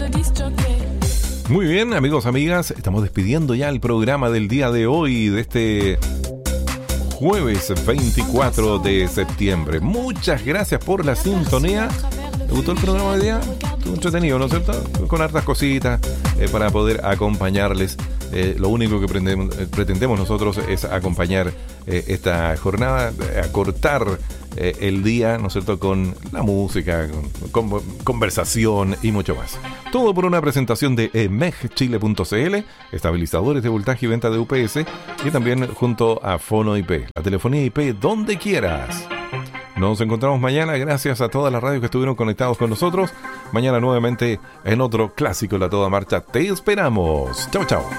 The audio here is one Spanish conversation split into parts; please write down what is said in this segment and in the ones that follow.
Muy bien, amigos, amigas, estamos despidiendo ya el programa del día de hoy, de este jueves 24 de septiembre. Muchas gracias por la sintonía. ¿Te gustó el programa de día? Estuvo entretenido, ¿no es cierto? Con hartas cositas para poder acompañarles. Lo único que pretendemos nosotros es acompañar esta jornada, acortar el día, ¿no es cierto?, con la música, con conversación y mucho más. Todo por una presentación de megchile.cl, estabilizadores de voltaje y venta de UPS, y también junto a Fono IP, la telefonía IP donde quieras. Nos encontramos mañana, gracias a todas las radios que estuvieron conectados con nosotros. Mañana nuevamente en otro clásico de La Toda Marcha. Te esperamos. Chao, chao.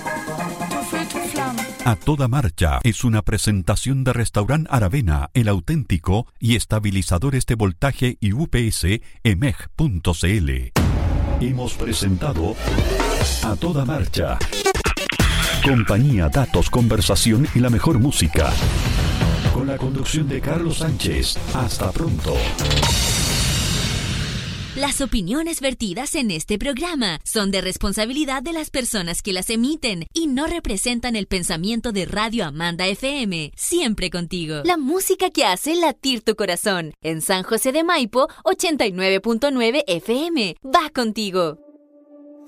A Toda Marcha es una presentación de Restaurant Aravena, El Auténtico, y estabilizadores de voltaje y UPS emeg.cl. Hemos presentado A Toda Marcha. Compañía, datos, conversación y la mejor música. Con la conducción de Carlos Sánchez. Hasta pronto. Las opiniones vertidas en este programa son de responsabilidad de las personas que las emiten y no representan el pensamiento de Radio Amanda FM. Siempre contigo. La música que hace latir tu corazón. En San José de Maipo, 89.9 FM. Va contigo.